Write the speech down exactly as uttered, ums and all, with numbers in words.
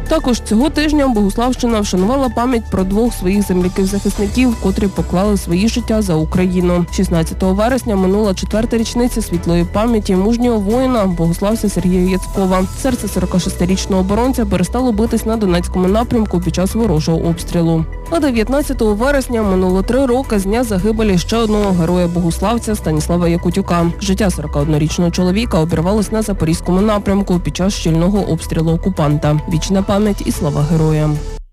Також цього тижня Богуславщина вшанувала пам'ять про двох своїх земляків-захисників, котрі поклали свої життя за Україну. шістнадцятого вересня минула четверта річниця світлої пам'яті мужнього воїна, богуславця Сергія Яцкова. Серце сорокашестирічного оборонця перестало битись на Донецькому напрямку під час ворожого обстрілу. А дев'ятнадцятого вересня минуло три роки з дня загибелі ще одного героя-богуславця Станіслава Якутюка. Життя сорокаоднорічного чоловіка обірвалось на Запорізькому напрямку під час щільного обстрілу окупанта. Вічна пам'ять і слава героям.